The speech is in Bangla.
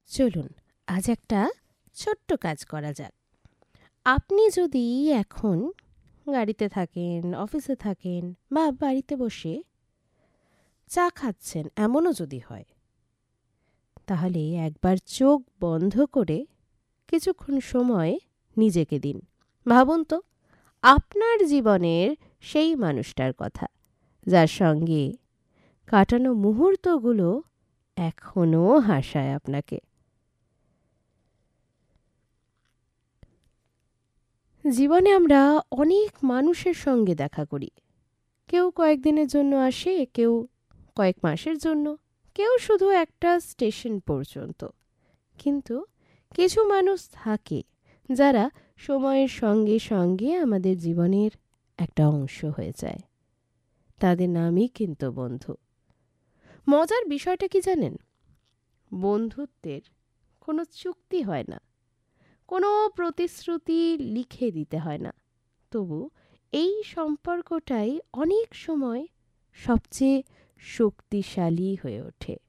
চলুন আজ একটা ছোট্ট কাজ করা যাক। আপনি যদি এখন গাড়িতে থাকেন, অফিসে থাকেন বা বাড়িতে বসে চা খাচ্ছেন, এমনও যদি হয়, তাহলে একবার চোখ বন্ধ করে কিছুক্ষণ সময় নিজেকে দিন। ভাবুন তো, আপনার জীবনের সেই মানুষটার কথা যার সঙ্গে কাটানো মুহূর্তগুলো এখনও হাসায় আপনাকে। জীবনে আমরা অনেক মানুষের সঙ্গে দেখা করি। কেউ কয়েকদিনের জন্য আসে, কেউ কয়েক মাসের জন্য, কেউ শুধু একটা স্টেশন পর্যন্ত। কিন্তু কিছু মানুষ থাকে যারা সময়ের সঙ্গে সঙ্গে আমাদের জীবনের একটা অংশ হয়ে যায়। তাদের নামই কিন্তু বন্ধু। মজার বিষয়টা কি জানেন? বন্ধুত্বের কোনো চুক্তি হয় না, কোনো প্রতিশ্রুতি লিখে দিতে হয় না। তবু এই সম্পর্কটাই অনেক সময় সবচেয়ে শক্তিশালী হয়ে ওঠে।